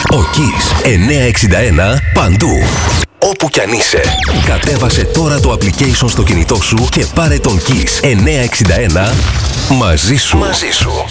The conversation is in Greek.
Ο Kiss 961 παντού. Όπου κι αν είσαι. Κατέβασε τώρα το application στο κινητό σου και πάρε τον Kiss 961 μαζί σου.